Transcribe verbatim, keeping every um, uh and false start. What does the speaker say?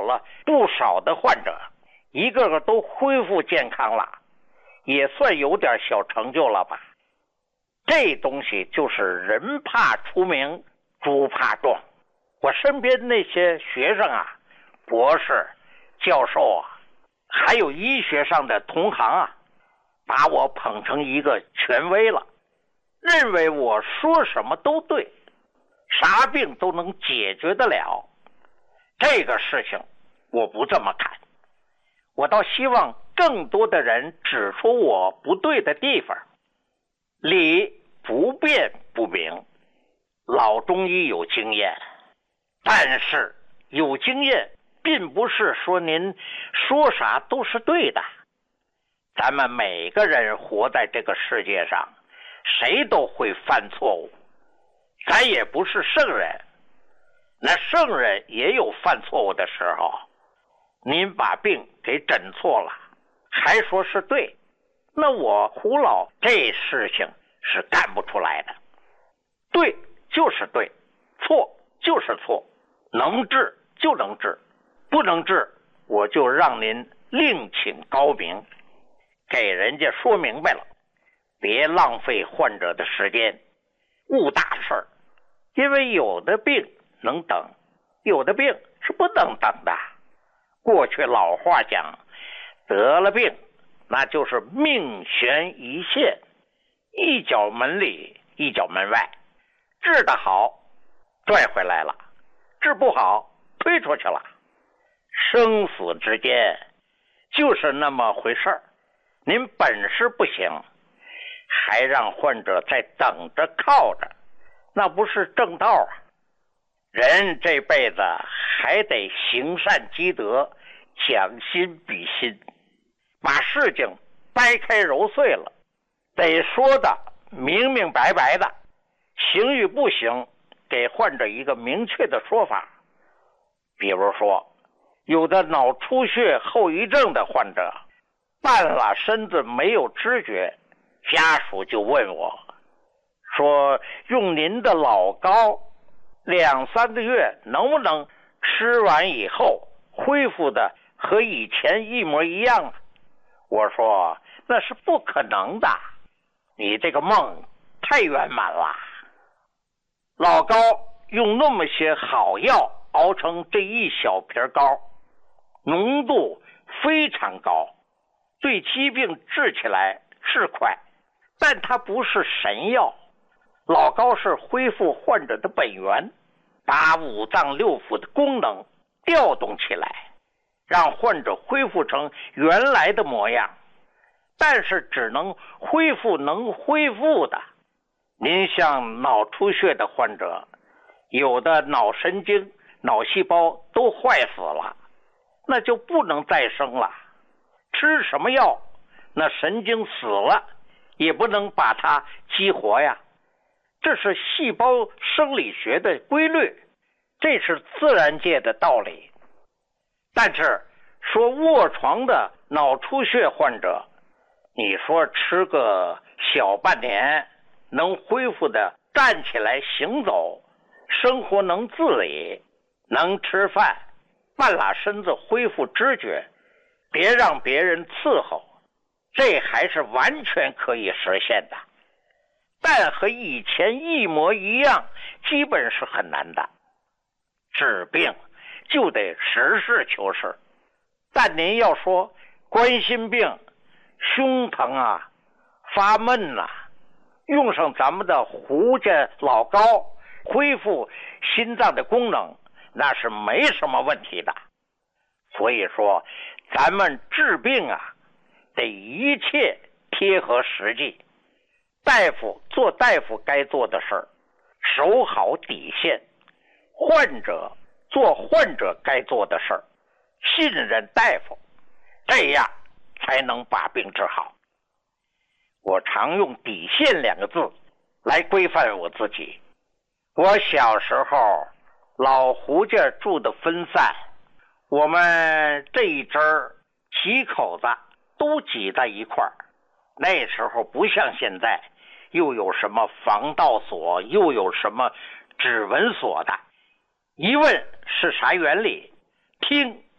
了不少的患者，一个个都恢复健康了，也算有点小成就了吧。这东西就是人怕出名，猪怕壮。我身边那些学生啊，博士、教授啊，还有医学上的同行啊，把我捧成一个权威了，认为我说什么都对，啥病都能解决得了。这个事情我不这么看，我倒希望更多的人指出我不对的地方。理不辩不明，老中医有经验，但是有经验并不是说您说啥都是对的。咱们每个人活在这个世界上，谁都会犯错误，咱也不是圣人，那圣人也有犯错误的时候。您把病给诊错了，还说是对，那我胡老这事情是干不出来的。对就是对，错就是错，能治就能治，不能治我就让您另请高明，给人家说明白了，别浪费患者的时间，误大事。因为有的病能等，有的病是不能等的。过去老话讲，得了病那就是命悬一线，一脚门里一脚门外，治得好拽回来了，治不好推出去了。生死之间就是那么回事儿，您本事不行，还让患者在等着靠着，那不是正道啊。人这辈子还得行善积德，将心比心，把事情掰开揉碎了，得说的明明白白的，行与不行给患者一个明确的说法。比如说，有的脑出血后遗症的患者，半拉身子没有知觉，家属就问我说，用您的老膏两三个月能不能吃完以后恢复的和以前一模一样啊？我说那是不可能的，你这个梦太圆满了。老膏用那么些好药熬成这一小瓶膏，浓度非常高，对疾病治起来是快，但它不是神药。老膏是恢复患者的本源，把五脏六腑的功能调动起来，让患者恢复成原来的模样，但是只能恢复能恢复的。您像脑出血的患者，有的脑神经、脑细胞都坏死了，那就不能再生了。吃什么药，那神经死了也不能把它激活呀。这是细胞生理学的规律，这是自然界的道理。但是说卧床的脑出血患者，你说吃个小半年能恢复的站起来行走，生活能自理，能吃饭，半拉身子恢复知觉，别让别人伺候，这还是完全可以实现的。但和以前一模一样，基本是很难的。治病就得实事求是，但您要说冠心病、胸疼啊、发闷呐、啊，用上咱们的胡家老膏，恢复心脏的功能，那是没什么问题的。所以说，咱们治病啊，得一切贴合实际。大夫做大夫该做的事儿，守好底线；患者做患者该做的事儿，信任大夫，这样才能把病治好。我常用底线两个字来规范我自己。我小时候老胡家住的分散，我们这一支儿几口子都挤在一块儿。那时候不像现在，又有什么防盗锁，又有什么指纹锁的，一问是啥原理，听